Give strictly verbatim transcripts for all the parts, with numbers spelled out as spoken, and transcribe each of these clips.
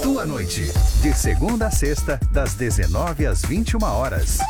tua noite. De segunda a sexta, das dezenove às vinte e uma horas.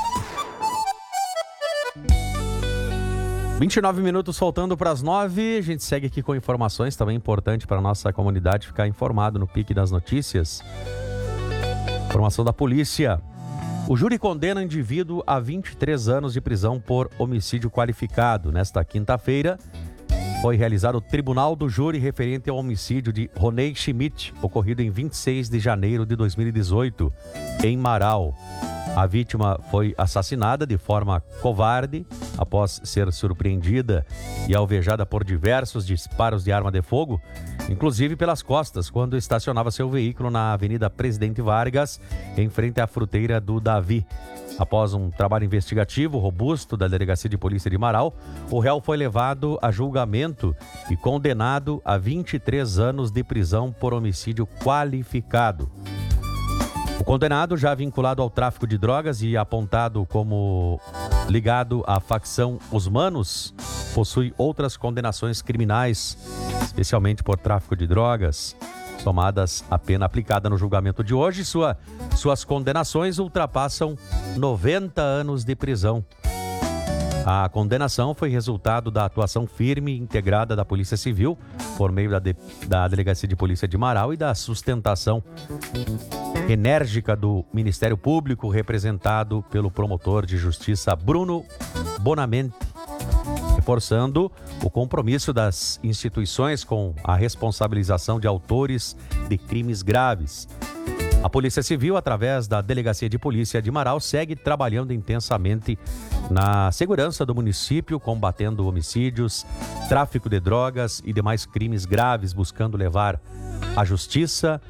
vinte e nove minutos faltando para as nove. A gente segue aqui com informações também importante para a nossa comunidade ficar informado no pique das notícias. Informação da polícia. O júri condena indivíduo a vinte e três anos de prisão por homicídio qualificado. Nesta quinta-feira, foi realizado o tribunal do júri referente ao homicídio de Ronei Schmidt, ocorrido em vinte e seis de janeiro de dois mil e dezoito, em Marau. A vítima foi assassinada de forma covarde após ser surpreendida e alvejada por diversos disparos de arma de fogo, inclusive pelas costas, quando estacionava seu veículo na Avenida Presidente Vargas, em frente à fruteira do Davi. Após um trabalho investigativo robusto da Delegacia de Polícia de Marau, o réu foi levado a julgamento e condenado a vinte e três anos de prisão por homicídio qualificado. O condenado, já vinculado ao tráfico de drogas e apontado como ligado à facção Os Manos, possui outras condenações criminais, especialmente por tráfico de drogas. Somadas à pena aplicada no julgamento de hoje, sua, suas condenações ultrapassam noventa anos de prisão. A condenação foi resultado da atuação firme e integrada da Polícia Civil, por meio da, de, da Delegacia de Polícia de Marau, e da sustentação enérgica do Ministério Público, representado pelo promotor de justiça Bruno Bonamente, reforçando o compromisso das instituições com a responsabilização de autores de crimes graves. A Polícia Civil, através da Delegacia de Polícia de Marau, segue trabalhando intensamente na segurança do município, combatendo homicídios, tráfico de drogas e demais crimes graves, buscando levar à justiça,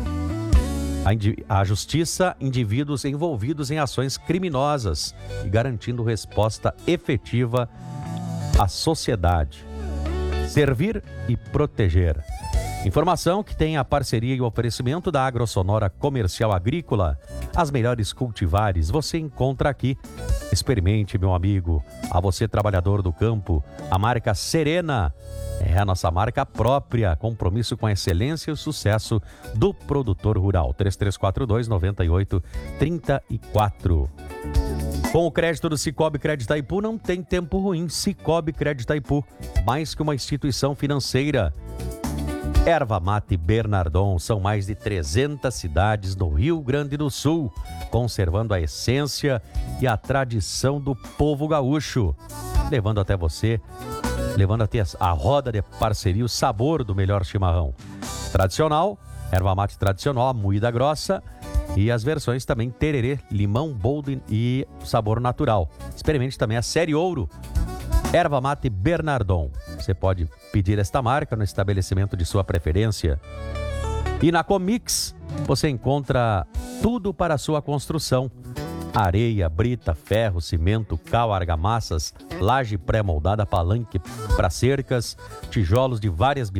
à justiça indivíduos envolvidos em ações criminosas e garantindo resposta efetiva à sociedade. Servir e proteger. Informação que tem a parceria e o oferecimento da Agrosonora Comercial Agrícola. As melhores cultivares você encontra aqui. Experimente, meu amigo. A você, trabalhador do campo, a marca Serena. É a nossa marca própria. Compromisso com a excelência e o sucesso do produtor rural. três três quatro dois, nove oito três quatro. Com o crédito do Cicobi Crédito Itaipu, não tem tempo ruim. Cicobi Crédito Itaipu, mais que uma instituição financeira. Erva Mate Bernardon, são mais de trezentas cidades no Rio Grande do Sul, conservando a essência e a tradição do povo gaúcho, levando até você, levando até a roda de parceria, o sabor do melhor chimarrão. Tradicional, erva mate tradicional, a moída grossa, e as versões também tererê, limão, boldo e sabor natural. Experimente também a série ouro, Erva Mate Bernardon. Você pode pedir esta marca no estabelecimento de sua preferência. E na Comix você encontra tudo para a sua construção: areia, brita, ferro, cimento, cal, argamassas, laje pré-moldada, palanque para cercas, tijolos de várias